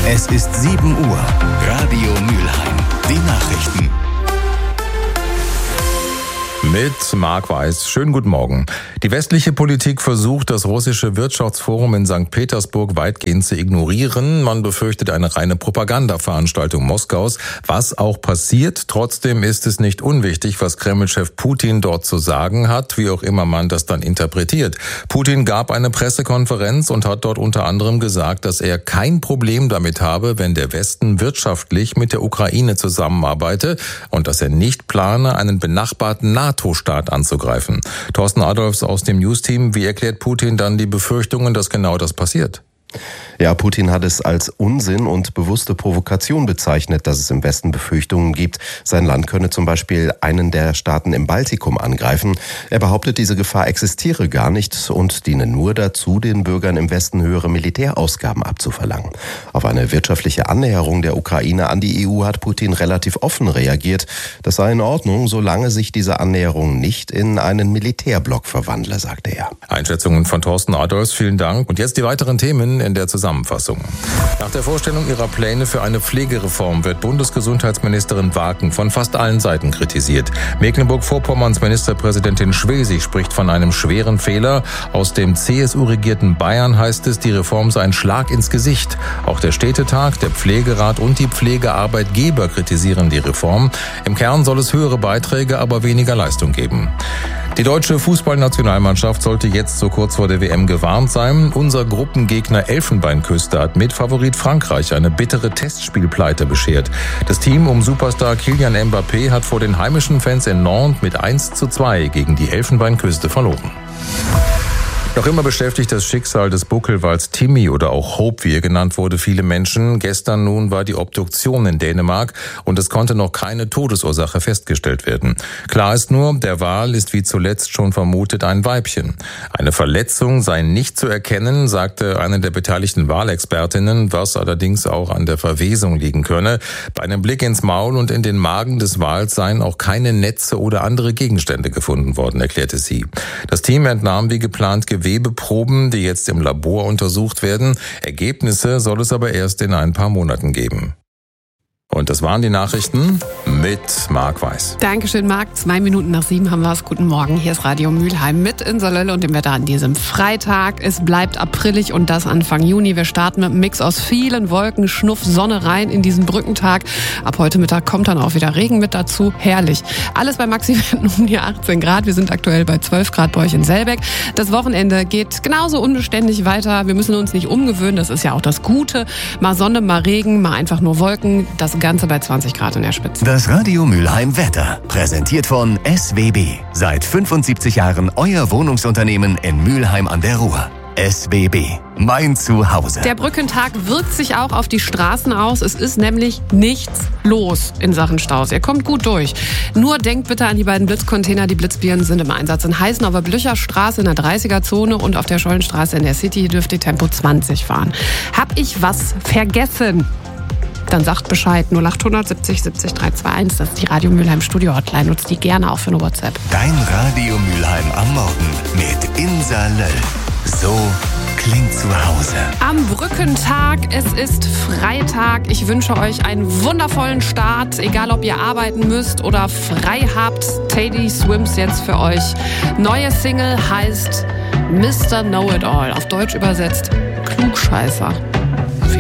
Es ist 7 Uhr. Radio Mülheim. Die Nachrichten. Mit Marc Weiß. Schönen guten Morgen. Die westliche Politik versucht, das russische Wirtschaftsforum in St. Petersburg weitgehend zu ignorieren. Man befürchtet eine reine Propagandaveranstaltung Moskaus, was auch passiert. Trotzdem ist es nicht unwichtig, was Kreml-Chef Putin dort zu sagen hat, wie auch immer man das dann interpretiert. Putin gab eine Pressekonferenz und hat dort unter anderem gesagt, dass er kein Problem damit habe, wenn der Westen wirtschaftlich mit der Ukraine zusammenarbeite und dass er nicht plane, einen benachbarten NATO-Staat anzugreifen. Thorsten Adolfs aus dem News-Team, wie erklärt Putin dann die Befürchtungen, dass genau das passiert? Ja, Putin hat es als Unsinn und bewusste Provokation bezeichnet, dass es im Westen Befürchtungen gibt, sein Land könne zum Beispiel einen der Staaten im Baltikum angreifen. Er behauptet, diese Gefahr existiere gar nicht und diene nur dazu, den Bürgern im Westen höhere Militärausgaben abzuverlangen. Auf eine wirtschaftliche Annäherung der Ukraine an die EU hat Putin relativ offen reagiert. Das sei in Ordnung, solange sich diese Annäherung nicht in einen Militärblock verwandle, sagte er. Einschätzungen von Thorsten Adolfs, vielen Dank. Und jetzt die weiteren Themen in der Zusammenfassung. Nach der Vorstellung ihrer Pläne für eine Pflegereform wird Bundesgesundheitsministerin Waken von fast allen Seiten kritisiert. Mecklenburg-Vorpommerns Ministerpräsidentin Schwesig spricht von einem schweren Fehler. Aus dem CSU-regierten Bayern heißt es, die Reform sei ein Schlag ins Gesicht. Auch der Städtetag, der Pflegerat und die Pflegearbeitgeber kritisieren die Reform. Im Kern soll es höhere Beiträge, aber weniger Leistung geben. Die deutsche Fußballnationalmannschaft sollte jetzt so kurz vor der WM gewarnt sein. Unser Gruppengegner Elfenbeinküste hat mit Favorit Frankreich eine bittere Testspielpleite beschert. Das Team um Superstar Kylian Mbappé hat vor den heimischen Fans in Nantes mit 1:2 gegen die Elfenbeinküste verloren. Noch immer beschäftigt das Schicksal des Buckelwals Timmy oder auch Hope, wie er genannt wurde, viele Menschen. Gestern nun war die Obduktion in Dänemark und es konnte noch keine Todesursache festgestellt werden. Klar ist nur, der Wal ist wie zuletzt schon vermutet ein Weibchen. Eine Verletzung sei nicht zu erkennen, sagte eine der beteiligten Walexpertinnen, was allerdings auch an der Verwesung liegen könne. Bei einem Blick ins Maul und in den Magen des Wals seien auch keine Netze oder andere Gegenstände gefunden worden, erklärte sie. Das Team entnahm wie geplant Gewebeproben, die jetzt im Labor untersucht werden. Ergebnisse soll es aber erst in ein paar Monaten geben. Und das waren die Nachrichten mit Marc Weiß. Dankeschön, Marc. 2 Minuten nach 7 haben wir es. Guten Morgen. Hier ist Radio Mülheim mit Insalölle und dem Wetter an diesem Freitag. Es bleibt aprillig und das Anfang Juni. Wir starten mit einem Mix aus vielen Wolken, Schnuff, Sonne rein in diesen Brückentag. Ab heute Mittag kommt dann auch wieder Regen mit dazu. Herrlich. Alles bei Maxiwerten um die 18 Grad. Wir sind aktuell bei 12 Grad bei euch in Selbeck. Das Wochenende geht genauso unbeständig weiter. Wir müssen uns nicht umgewöhnen. Das ist ja auch das Gute. Mal Sonne, mal Regen, mal einfach nur Wolken. Das Ganze bei 20 Grad in der Spitze. Das Radio Mülheim Wetter. Präsentiert von SWB. Seit 75 Jahren euer Wohnungsunternehmen in Mülheim an der Ruhr. SWB. Mein Zuhause. Der Brückentag wirkt sich auch auf die Straßen aus. Es ist nämlich nichts los in Sachen Staus. Ihr kommt gut durch. Nur denkt bitte an die beiden Blitzcontainer. Die Blitzbirnen sind im Einsatz in Heißenauer Blücherstraße in der 30er-Zone und auf der Schollenstraße in der City. Hier dürft ihr Tempo 20 fahren. Hab ich was vergessen? Dann sagt Bescheid. 0800 70 70 321. Das ist die Radio Mülheim Studio Hotline. Nutzt die gerne auch für eine WhatsApp. Dein Radio Mülheim am Morgen mit Insa Löll. So klingt zu Hause. Am Brückentag, es ist Freitag. Ich wünsche euch einen wundervollen Start. Egal, ob ihr arbeiten müsst oder frei habt. Teddy Swims jetzt für euch. Neue Single heißt Mr. Know-It-All. Auf Deutsch übersetzt Klugscheißer.